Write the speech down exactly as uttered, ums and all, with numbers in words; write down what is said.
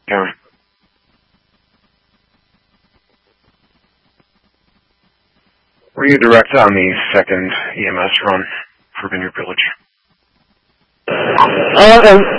County. Were you direct on the second E M S run for Vineyard Village? Uh,